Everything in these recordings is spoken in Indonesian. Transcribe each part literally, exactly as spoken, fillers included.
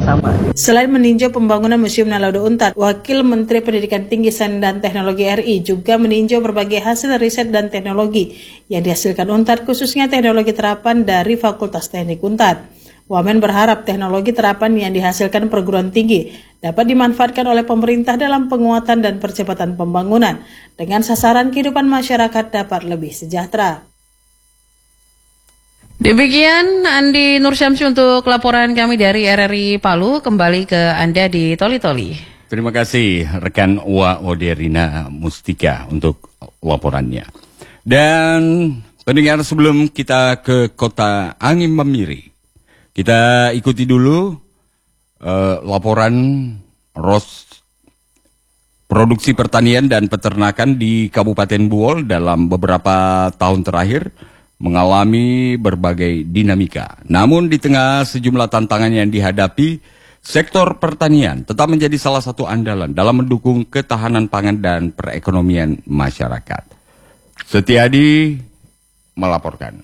sama. Selain meninjau pembangunan Museum Nalaudo Untar, Wakil Menteri Pendidikan Tinggi Sains dan Teknologi R I juga meninjau berbagai hasil riset dan teknologi yang dihasilkan Untar, khususnya teknologi terapan dari Fakultas Teknik Untar. Wamen berharap teknologi terapan yang dihasilkan perguruan tinggi dapat dimanfaatkan oleh pemerintah dalam penguatan dan percepatan pembangunan dengan sasaran kehidupan masyarakat dapat lebih sejahtera. Demikian Andi Nursyamsi untuk laporan kami dari R R I Palu. Kembali ke Anda di Toli-Toli. Terima kasih rekan Wa Oderina Mustika untuk laporannya. Dan pendengar, sebelum kita ke kota Angin Mamiri, kita ikuti dulu uh, laporan Ros produksi pertanian dan peternakan di Kabupaten Buol dalam beberapa tahun terakhir mengalami berbagai dinamika. Namun di tengah sejumlah tantangan yang dihadapi, sektor pertanian tetap menjadi salah satu andalan dalam mendukung ketahanan pangan dan perekonomian masyarakat. Setiadi melaporkan.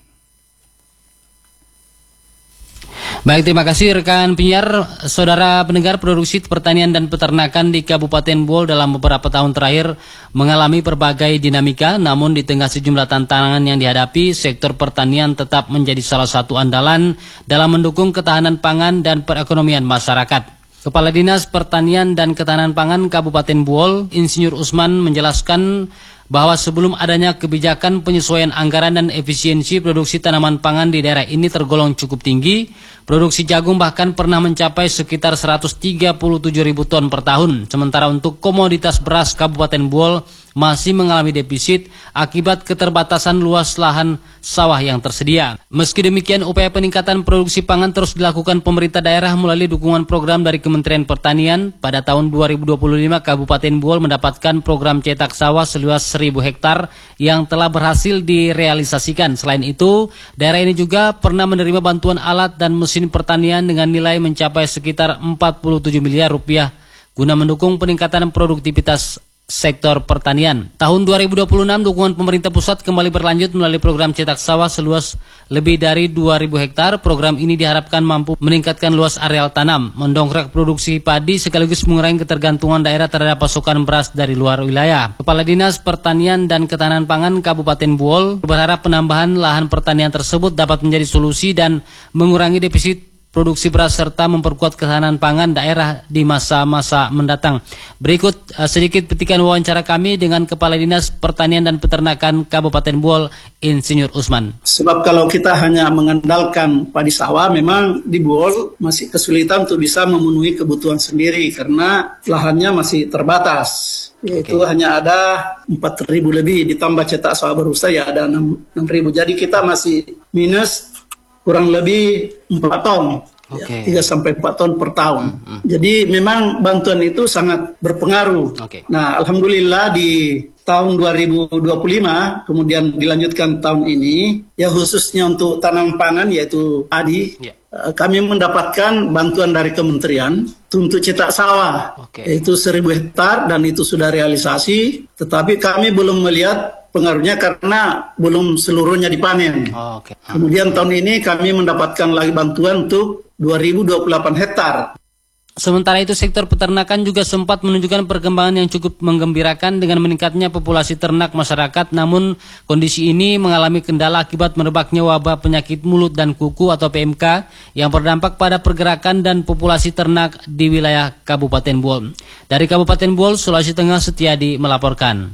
Baik, terima kasih rekan penyiar. Saudara pendengar, produksi pertanian dan peternakan di Kabupaten Buol dalam beberapa tahun terakhir mengalami berbagai dinamika, namun di tengah sejumlah tantangan yang dihadapi, sektor pertanian tetap menjadi salah satu andalan dalam mendukung ketahanan pangan dan perekonomian masyarakat. Kepala Dinas Pertanian dan Ketahanan Pangan Kabupaten Buol, Insinyur Usman, menjelaskan bahwa sebelum adanya kebijakan penyesuaian anggaran dan efisiensi produksi tanaman pangan di daerah ini tergolong cukup tinggi, produksi jagung bahkan pernah mencapai sekitar seratus tiga puluh tujuh ribu ton per tahun. Sementara untuk komoditas beras Kabupaten Buol masih mengalami defisit akibat keterbatasan luas lahan sawah yang tersedia. Meski demikian, upaya peningkatan produksi pangan terus dilakukan pemerintah daerah melalui dukungan program dari Kementerian Pertanian. Pada tahun dua ribu dua puluh lima, Kabupaten Buol mendapatkan program cetak sawah seluas seribu hektar yang telah berhasil direalisasikan. Selain itu, daerah ini juga pernah menerima bantuan alat dan mesin pertanian dengan nilai mencapai sekitar empat puluh tujuh miliar rupiah guna mendukung peningkatan produktivitas sektor pertanian. Tahun dua ribu dua puluh enam, dukungan pemerintah pusat kembali berlanjut melalui program cetak sawah seluas lebih dari dua ribu hektar. Program ini diharapkan mampu meningkatkan luas areal tanam, mendongkrak produksi padi sekaligus mengurangi ketergantungan daerah terhadap pasokan beras dari luar wilayah. Kepala Dinas Pertanian dan Ketahanan Pangan Kabupaten Buol berharap penambahan lahan pertanian tersebut dapat menjadi solusi dan mengurangi defisit produksi beras serta memperkuat ketahanan pangan daerah di masa-masa mendatang. Berikut uh, sedikit petikan wawancara kami dengan Kepala Dinas Pertanian dan Peternakan Kabupaten Buol, Insinyur Usman. Sebab kalau kita hanya mengandalkan padi sawah, memang di Buol masih kesulitan untuk bisa memenuhi kebutuhan sendiri karena lahannya masih terbatas. Yaitu okay. hanya ada empat ribu lebih, ditambah cetak sawah berusaha ya ada enam ribu. Jadi kita masih minus kurang lebih empat ton, okay. ya, tiga sampai empat ton per tahun. Hmm, hmm. Jadi memang bantuan itu sangat berpengaruh. Okay. Nah, alhamdulillah di tahun dua ribu dua puluh lima, kemudian dilanjutkan tahun ini, ya khususnya untuk tanam pangan yaitu padi, yeah. kami mendapatkan bantuan dari kementerian untuk cetak sawah, okay. yaitu seribu hektar dan itu sudah realisasi, tetapi kami belum melihat pengaruhnya karena belum seluruhnya dipanen. Oh, okay. Kemudian tahun ini kami mendapatkan lagi bantuan untuk dua ribu dua puluh delapan hektar. Sementara itu, sektor peternakan juga sempat menunjukkan perkembangan yang cukup menggembirakan dengan meningkatnya populasi ternak masyarakat. Namun kondisi ini mengalami kendala akibat merebaknya wabah penyakit mulut dan kuku atau P M K yang berdampak pada pergerakan dan populasi ternak di wilayah Kabupaten Buol. Dari Kabupaten Buol, Sulawesi Tengah, Setiadi melaporkan.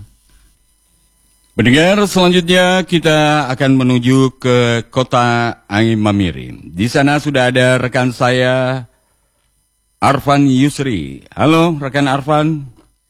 Pendengar, selanjutnya kita akan menuju ke kota Angin Mamiri. Di sana sudah ada rekan saya, Arfan Yusri. Halo, rekan Arfan.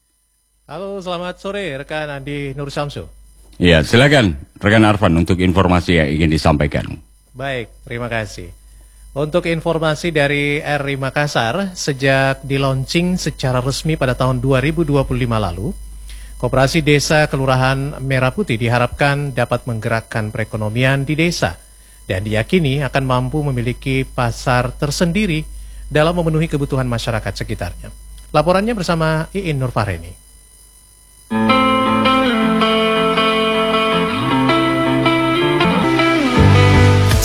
Halo, selamat sore, rekan Andi Nursyamsu. Ya, silakan rekan Arfan untuk informasi yang ingin disampaikan. Baik, terima kasih. Untuk informasi dari R I Makassar, sejak di-launching secara resmi pada tahun dua ribu dua puluh lima lalu, Koperasi Desa Kelurahan Merah Putih diharapkan dapat menggerakkan perekonomian di desa dan diyakini akan mampu memiliki pasar tersendiri dalam memenuhi kebutuhan masyarakat sekitarnya. Laporannya bersama Iin Nurfareni.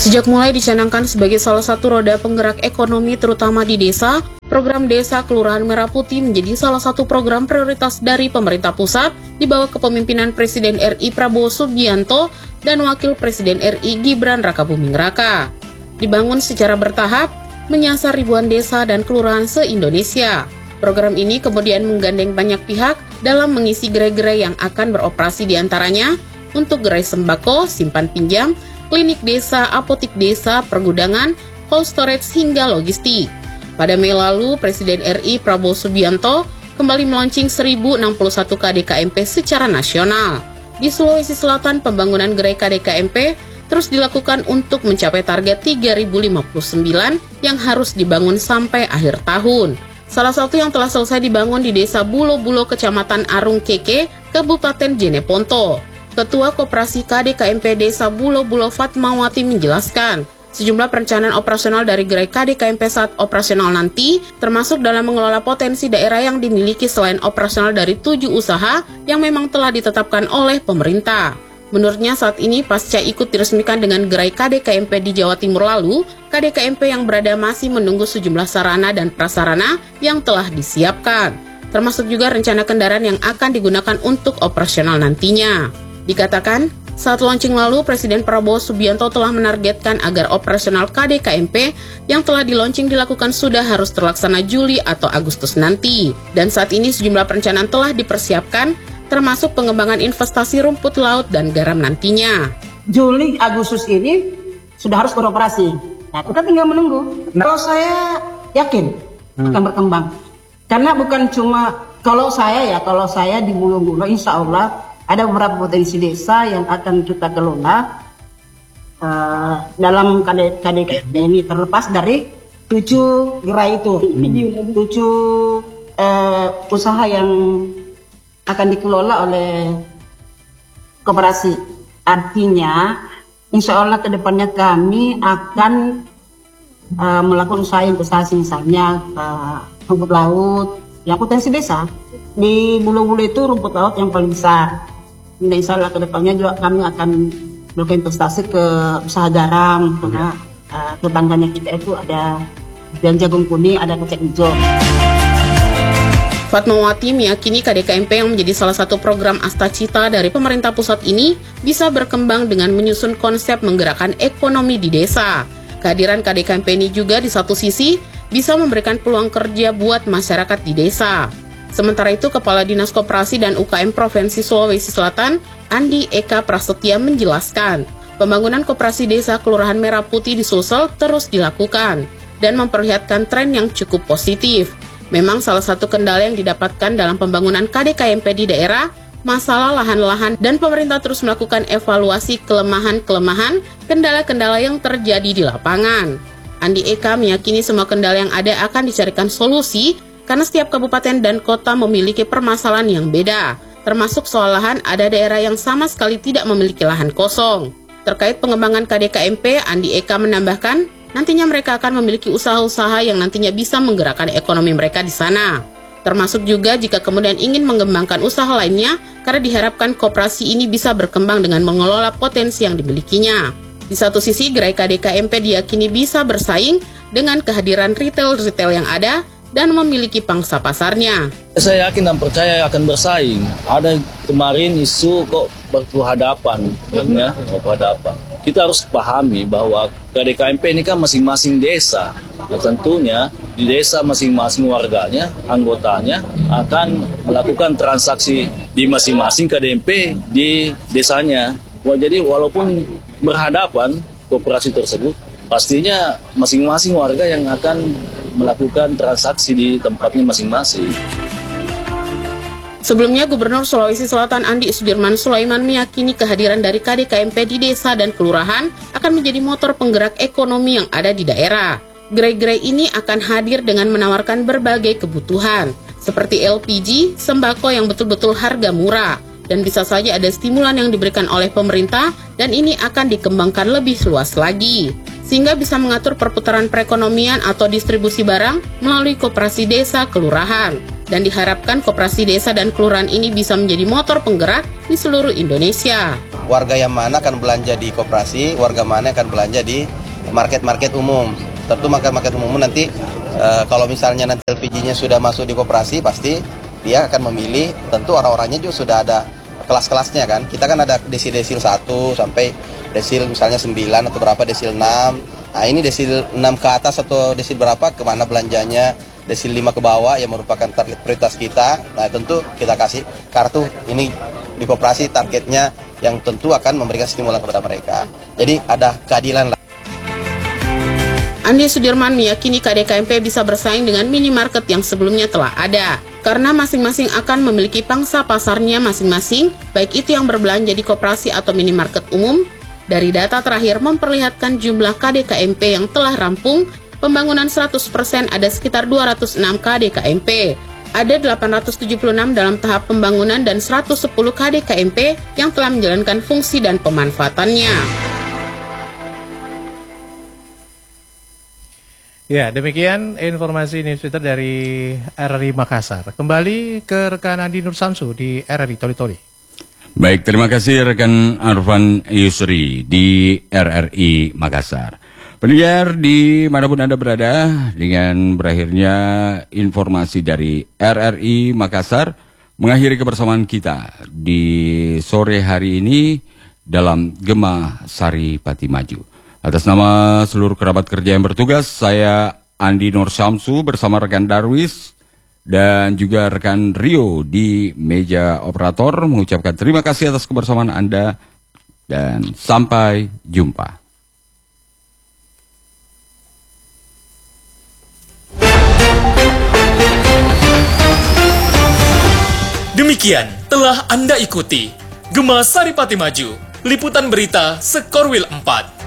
Sejak mulai dicanangkan sebagai salah satu roda penggerak ekonomi terutama di desa, program Desa Kelurahan Merah Putih menjadi salah satu program prioritas dari pemerintah pusat di bawah kepemimpinan Presiden R I Prabowo Subianto dan Wakil Presiden R I Gibran Rakabuming Raka. Dibangun secara bertahap, menyasar ribuan desa dan kelurahan se-Indonesia. Program ini kemudian menggandeng banyak pihak dalam mengisi gerai-gerai yang akan beroperasi diantaranya untuk gerai sembako, simpan pinjam, klinik desa, apotik desa, pergudangan, cold storage hingga logistik. Pada Mei lalu, Presiden R I Prabowo Subianto kembali meluncing seribu enam puluh satu K D K M P secara nasional. Di Sulawesi Selatan, pembangunan gerai K D K M P terus dilakukan untuk mencapai target tiga ribu lima puluh sembilan yang harus dibangun sampai akhir tahun. Salah satu yang telah selesai dibangun di Desa Bulo-Bulo, Kecamatan Arung Keke, Kabupaten Jeneponto. Ketua Koperasi K D K M P Desa Bulo-Bulo Fatmawati menjelaskan, sejumlah perencanaan operasional dari gerai K D K M P saat operasional nanti, termasuk dalam mengelola potensi daerah yang dimiliki selain operasional dari tujuh usaha yang memang telah ditetapkan oleh pemerintah. Menurutnya saat ini pasca ikut diresmikan dengan gerai K D K M P di Jawa Timur lalu, K D K M P yang berada masih menunggu sejumlah sarana dan prasarana yang telah disiapkan, termasuk juga rencana kendaraan yang akan digunakan untuk operasional nantinya. Dikatakan, saat launching lalu, Presiden Prabowo Subianto telah menargetkan agar operasional K D K M P yang telah di-launching dilakukan sudah harus terlaksana Juli atau Agustus nanti. Dan saat ini sejumlah perencanaan telah dipersiapkan, termasuk pengembangan investasi rumput laut dan garam nantinya. Juli, Agustus ini sudah harus beroperasi. Nah, kita tinggal menunggu. Nah, kalau saya yakin hmm. akan berkembang. Karena bukan cuma, kalau saya ya, kalau saya di Bulo-Bulo, insya Allah ada beberapa potensi desa yang akan kita kelola uh, dalam K D K ini, terlepas dari tujuh gerai itu, tujuh uh, usaha yang akan dikelola oleh koperasi. Artinya, insya Allah kedepannya kami akan uh, melakukan usaha investasi, misalnya uh, rumput laut, yang potensi desa. Di Bulo-Bulo itu rumput laut yang paling besar. Dan insya Allah kedepannya juga kami akan melakukan investasi ke usaha garam, karena uh, tetangganya kita itu ada dan jagung kuning, ada kecap hijau. Fatmawati meyakini K D K M P yang menjadi salah satu program Astacita dari pemerintah pusat ini bisa berkembang dengan menyusun konsep menggerakkan ekonomi di desa. Kehadiran K D K M P ini juga di satu sisi bisa memberikan peluang kerja buat masyarakat di desa. Sementara itu, Kepala Dinas Koperasi dan U K M Provinsi Sulawesi Selatan, Andi Eka Prasetya menjelaskan, pembangunan koperasi desa Kelurahan Merah Putih di Sulsel terus dilakukan dan memperlihatkan tren yang cukup positif. Memang salah satu kendala yang didapatkan dalam pembangunan K D K M P di daerah, masalah lahan-lahan, dan pemerintah terus melakukan evaluasi kelemahan-kelemahan, kendala-kendala yang terjadi di lapangan. Andi Eka meyakini semua kendala yang ada akan dicarikan solusi, karena setiap kabupaten dan kota memiliki permasalahan yang beda. Termasuk soal lahan, ada daerah yang sama sekali tidak memiliki lahan kosong. Terkait pengembangan K D K M P, Andi Eka menambahkan, nantinya mereka akan memiliki usaha-usaha yang nantinya bisa menggerakkan ekonomi mereka di sana. Termasuk juga jika kemudian ingin mengembangkan usaha lainnya, karena diharapkan koperasi ini bisa berkembang dengan mengelola potensi yang dimilikinya. Di satu sisi, gerai K D K M P diyakini bisa bersaing dengan kehadiran retail-retail yang ada dan memiliki pangsa pasarnya. Saya yakin dan percaya akan bersaing. Ada kemarin isu kok berhadapan, ya, berhadapan. Kita harus pahami bahwa K D K M P ini kan masing-masing desa. Nah, tentunya di desa masing-masing warganya, anggotanya akan melakukan transaksi di masing-masing K D M P di desanya. Wah, jadi walaupun berhadapan koperasi tersebut, pastinya masing-masing warga yang akan melakukan transaksi di tempatnya masing-masing. Sebelumnya, Gubernur Sulawesi Selatan Andi Sudirman Sulaiman meyakini kehadiran dari K D K M P di desa dan kelurahan akan menjadi motor penggerak ekonomi yang ada di daerah. Gerai-gerai ini akan hadir dengan menawarkan berbagai kebutuhan, seperti L P G, sembako yang betul-betul harga murah, dan bisa saja ada stimulan yang diberikan oleh pemerintah, dan ini akan dikembangkan lebih luas lagi, sehingga bisa mengatur perputaran perekonomian atau distribusi barang melalui koperasi desa kelurahan. dan diharapkan koperasi desa dan kelurahan ini bisa menjadi motor penggerak di seluruh Indonesia. Warga yang mana akan belanja di koperasi, warga mana akan belanja di market-market umum. Tentu market-market umum nanti e, kalau misalnya nanti L P G-nya sudah masuk di koperasi, pasti dia akan memilih, tentu orang-orangnya juga sudah ada kelas-kelasnya kan. Kita kan ada desil-desil satu sampai desil misalnya sembilan atau berapa, desil enam. Nah ini desil enam ke atas atau desil berapa, kemana belanjanya, desil lima ke bawah yang merupakan target prioritas kita. Nah tentu kita kasih kartu ini di koperasi targetnya yang tentu akan memberikan stimulan kepada mereka. Jadi ada keadilan lah. Andi Sudirman meyakini K D K M P bisa bersaing dengan minimarket yang sebelumnya telah ada. Karena masing-masing akan memiliki pangsa pasarnya masing-masing, baik itu yang berbelanja di koperasi atau minimarket umum. Dari data terakhir memperlihatkan jumlah K D K M P yang telah rampung, pembangunan seratus persen ada sekitar dua ratus enam K D K M P. Ada delapan ratus tujuh puluh enam dalam tahap pembangunan dan seratus sepuluh K D K M P yang telah menjalankan fungsi dan pemanfaatannya. Ya, demikian informasi newsletter dari R R I Makassar. Kembali ke rekan Andi Nur Samsu di R R I Toli-Toli. Baik, terima kasih rekan Arfan Yusri di R R I Makassar. Pendengar di manapun Anda berada, dengan berakhirnya informasi dari R R I Makassar, mengakhiri kebersamaan kita di sore hari ini dalam Gema Sari Pati Maju. Atas nama seluruh kerabat kerja yang bertugas, saya Andi Nur Syamsu bersama rekan Darwis dan juga rekan Rio di meja operator mengucapkan terima kasih atas kebersamaan Anda dan sampai jumpa. Demikian telah Anda ikuti Gema Sari Pati Maju, liputan berita Sekorwil empat.